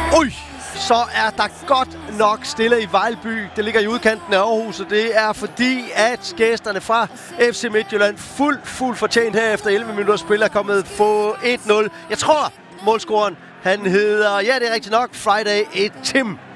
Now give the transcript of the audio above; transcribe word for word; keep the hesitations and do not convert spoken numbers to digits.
Ui, så er der godt nok stille i Vejlby. Det ligger i udkanten af Aarhus, og det er fordi, at gæsterne fra F C Midtjylland fuldt, fuldt fortjent her efter elleve minutter spil er kommet på et nul. Jeg tror, målscoren, han hedder, ja det er rigtigt nok, Friday et Tim.